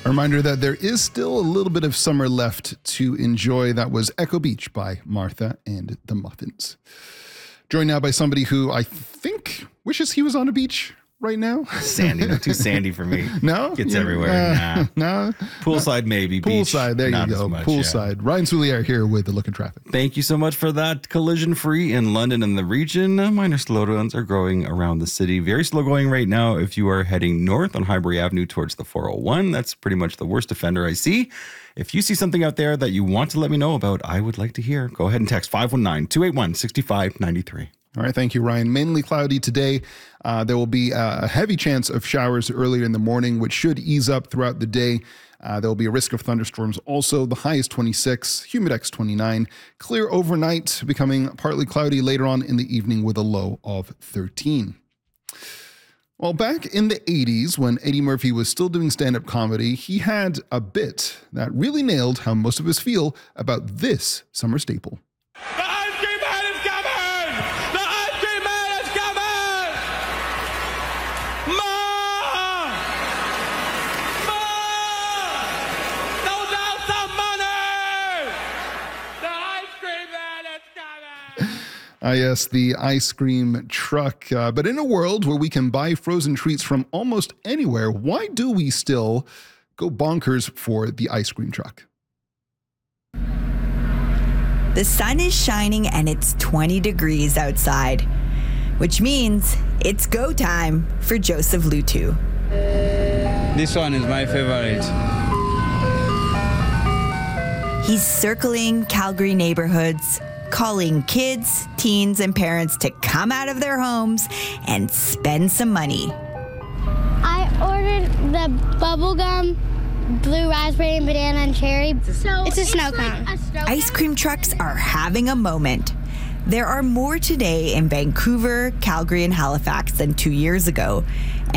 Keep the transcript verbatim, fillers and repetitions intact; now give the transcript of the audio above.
A reminder that there is still a little bit of summer left to enjoy. That was Echo Beach by Martha and the Muffins. Joined now by somebody who I think wishes he was on a beach right now. Sandy, not too sandy for me. No? Gets You- everywhere. uh, nah. No? Poolside maybe. Beach, Poolside, there not you as go. much, Poolside. yeah. Ryan Soulier here with the Look at Traffic. Thank you so much for that. Collision free in London and the region. Uh, Minor slowdowns are growing around the city. Very slow going right now if you are heading north on Highbury Avenue towards the four oh one. That's pretty much the worst offender I see. If you see something out there that you want to let me know about, I would like to hear. Go ahead and text five one nine, two eight one, six five nine three. All right, thank you, Ryan. Mainly cloudy today. Uh, there will be a heavy chance of showers earlier in the morning, which should ease up throughout the day. Uh, there will be a risk of thunderstorms also. The high is twenty-six, humidex twenty-nine. Clear overnight, becoming partly cloudy later on in the evening with a low of thirteen. Well, back in the eighties, when Eddie Murphy was still doing stand-up comedy, he had a bit that really nailed how most of us feel about this summer staple. The ice cream man is coming! The ice cream man is coming! Ma! Ma! Those out some money! The ice cream man is coming! Ah, yes, the ice cream truck. Uh, but in a world where we can buy frozen treats from almost anywhere, why do we still go bonkers for the ice cream truck? The sun is shining and it's twenty degrees outside, which means it's go time for Joseph Lutu. This one is my favorite. He's circling Calgary neighborhoods, calling kids, teens, and parents to come out of their homes and spend some money. I ordered the bubblegum, blue raspberry, and banana and cherry. So it's a snow cone. Ice cream trucks are having a moment. There are more today in Vancouver, Calgary, and Halifax than two years ago.